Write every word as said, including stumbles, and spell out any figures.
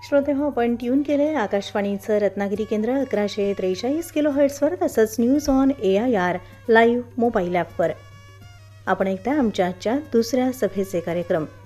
श्रोतेहो, आपण ट्यून केले आकाशवाणीचं रत्नागिरी केंद्र अकराशे त्रेचाळीस किलो हर्ट्सवर, तसंच news on A I R live mobile ॲपवर. आपण ऐकता आमच्या आजच्या दुसऱ्या सभेचे कार्यक्रम.